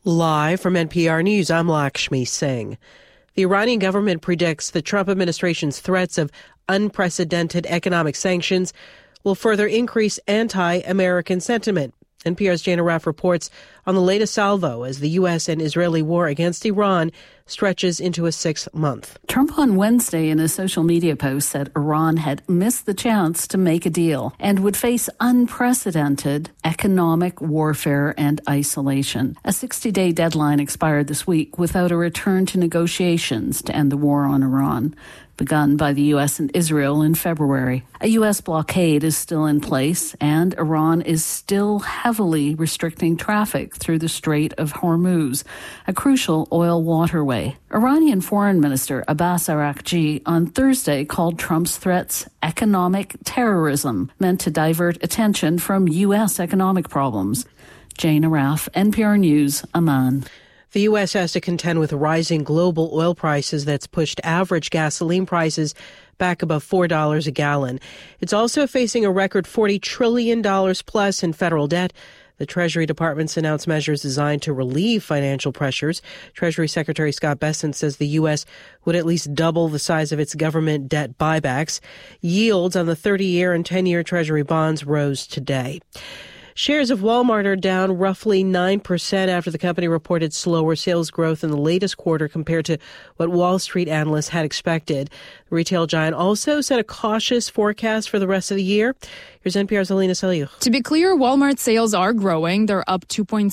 Live from NPR News, I'm Lakshmi Singh. The Iranian government predicts the Trump administration's threats of unprecedented economic sanctions will further increase anti-American sentiment. NPR's Jana Raff reports on the latest salvo as the U.S. and Israeli war against Iran stretches into a sixth month. Trump on Wednesday in a social media post said Iran had missed the chance to make a deal and would face unprecedented economic warfare and isolation. A 60-day deadline expired this week without a return to negotiations to end the war on Iran, begun by the U.S. and Israel in February. A U.S. blockade is still in place, and Iran is still heavily restricting traffic through the Strait of Hormuz, a crucial oil waterway. Iranian Foreign Minister Abbas Araghchi on Thursday called Trump's threats economic terrorism, meant to divert attention from U.S. economic problems. Jana Raff, NPR News, Amman. The U.S. has to contend with rising global oil prices that's pushed average gasoline prices back above $4 a gallon. It's also facing a record $40 trillion plus in federal debt. The Treasury Department's announced measures designed to relieve financial pressures. Treasury Secretary Scott Bessent says the U.S. would at least double the size of its government debt buybacks. Yields on the 30-year and 10-year Treasury bonds rose today. Shares of Walmart are down roughly 9% after the company reported slower sales growth in the latest quarter compared to what Wall Street analysts had expected. The retail giant also set a cautious forecast for the rest of the year. Here's NPR's Alina Saliuch. To be clear, Walmart sales are growing. They're up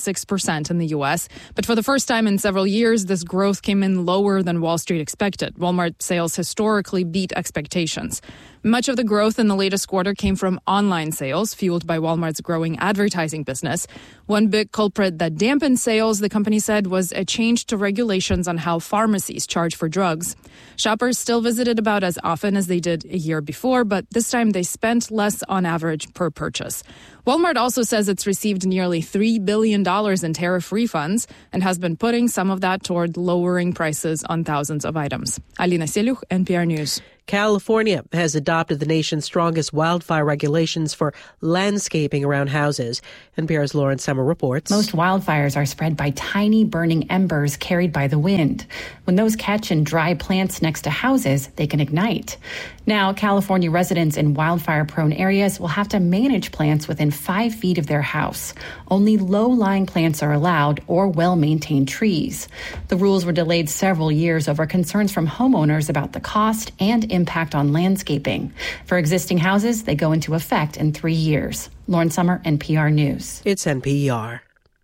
2.6% in the U.S. But for the first time in several years, this growth came in lower than Wall Street expected. Walmart sales historically beat expectations. Much of the growth in the latest quarter came from online sales, fueled by Walmart's growing advertising business. One big culprit that dampened sales, the company said, was a change to regulations on how pharmacies charge for drugs. Shoppers still visited about as often as they did a year before, but this time they spent less on average per purchase. Walmart also says it's received nearly $3 billion in tariff refunds and has been putting some of that toward lowering prices on thousands of items. Alina Saliuch, NPR News. California has adopted the nation's strongest wildfire regulations for landscaping around houses. NPR's Lauren Summer reports. Most wildfires are spread by tiny burning embers carried by the wind. When those catch in dry plants next to houses, they can ignite. Now, California residents in wildfire-prone areas will have to manage plants within 5 feet of their house. Only low-lying plants are allowed or well-maintained trees. The rules were delayed several years over concerns from homeowners about the cost and impact on landscaping. For existing houses, they go into effect in 3 years. Lauren Summer, NPR News. It's NPR.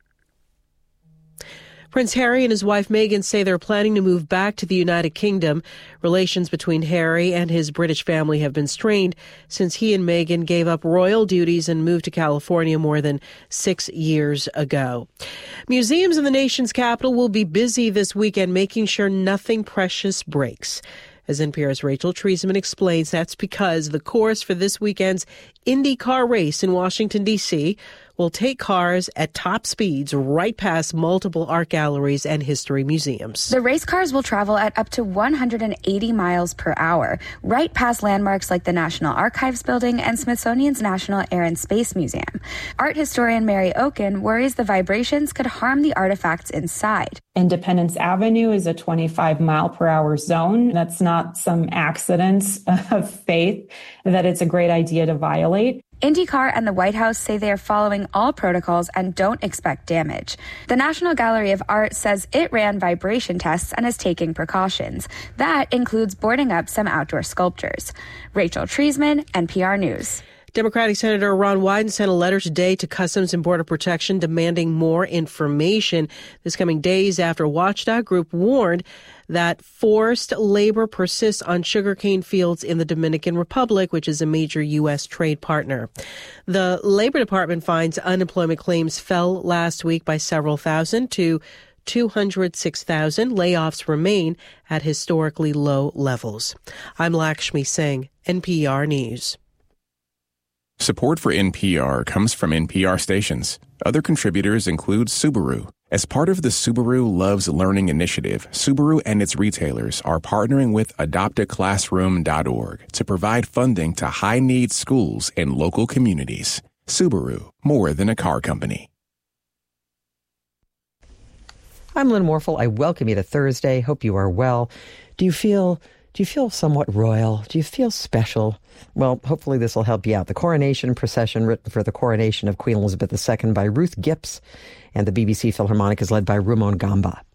Prince Harry and his wife Meghan say they're planning to move back to the United Kingdom. Relations between Harry and his British family have been strained since he and Meghan gave up royal duties and moved to California more than 6 years ago. Museums in the nation's capital will be busy this weekend, making sure nothing precious breaks. As NPR's Rachel Treisman explains, that's because the course for this weekend's Indy car race in Washington, D.C. will take cars at top speeds right past multiple art galleries and history museums. The race cars will travel at up to 180 miles per hour, right past landmarks like the National Archives Building and Smithsonian's National Air and Space Museum. Art historian Mary Oken worries the vibrations could harm the artifacts inside. Independence Avenue is a 25-mile-per-hour zone. That's not some accidents of faith that it's a great idea to violate. IndyCar and the White House say they are following all protocols and don't expect damage. The National Gallery of Art says it ran vibration tests and is taking precautions. That includes boarding up some outdoor sculptures. Rachel Treisman, NPR News. Democratic Senator Ron Wyden sent a letter today to Customs and Border Protection demanding more information. This coming days after a watchdog group warned that forced labor persists on sugarcane fields in the Dominican Republic, which is a major U.S. trade partner. The Labor Department finds unemployment claims fell last week by several thousand to 206,000. Layoffs remain at historically low levels. I'm Lakshmi Singh, NPR News. Support for NPR comes from NPR stations. Other contributors include Subaru. As part of the Subaru Loves Learning initiative, Subaru and its retailers are partnering with adoptaclassroom.org to provide funding to high-need schools in local communities. Subaru, more than a car company. I'm Lynn Morphle. I welcome you to Thursday. Hope you are well. Do you feel somewhat royal? Do you feel special? Well, hopefully this will help you out. The coronation procession, written for the coronation of Queen Elizabeth II by Ruth Gipps, and the BBC Philharmonic is led by Rumon Gamba.